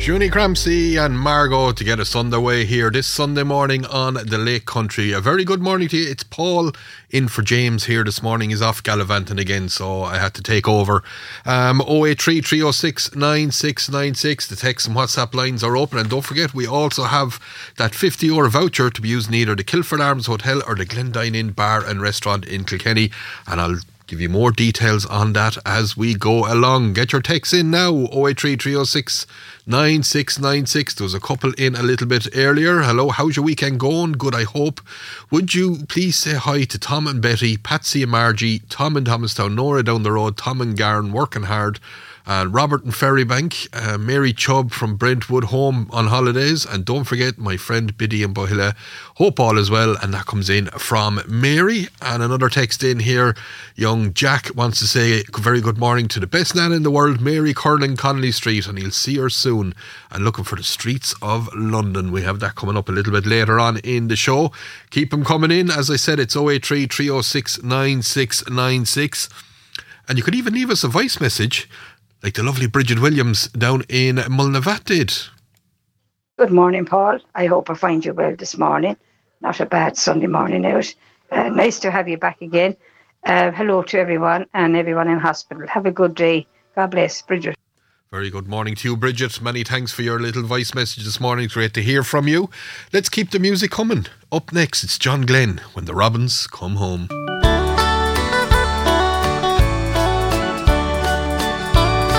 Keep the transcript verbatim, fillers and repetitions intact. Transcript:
Shuni Cramsey and Margot to get us underway here this Sunday morning on the Lake Country. A very good morning to you. It's Paul in for James here this morning. He's off gallivanting again, so I had to take over. Um, oh eight three, three oh six, nine six nine six. The text and WhatsApp lines are open. And don't forget, we also have that fifty euro voucher to be used in either the Kilford Arms Hotel or the Glendine Inn Bar and Restaurant in Kilkenny. And I'll give you more details on that as we go along. Get your texts in now. oh eight three, three oh six, nine six nine six. There was a couple in a little bit earlier. Hello, how's your weekend going? Good, I hope. Would you please say hi to Tom and Betty, Patsy and Margie, Tom in Thomastown, Nora down the road, Tom and Garn working hard, and Robert in Ferrybank, uh, Mary Chubb from Brentwood home on holidays, and don't forget my friend Biddy in Bohila. Hope all is well. And that comes in from Mary. And another text in here, young Jack wants to say very good morning to the best nan in the world, Mary Curlin Connolly Street, and he'll see her soon, and looking for the streets of London. We have that coming up a little bit later on in the show. Keep them coming in. As I said, it's oh eight three, three oh six, nine six nine six, and you could even leave us a voice message like the lovely Bridget Williams down in Mulnavat did. Good morning, Paul. I hope I find you well this morning. Not a bad Sunday morning out. Uh, nice to have you back again. Uh, hello to everyone and everyone in hospital. Have a good day. God bless, Bridget. Very good morning to you, Bridget. Many thanks for your little voice message this morning. Great to hear from you. Let's keep the music coming. Up next, it's John Glenn, When the Robins Come Home.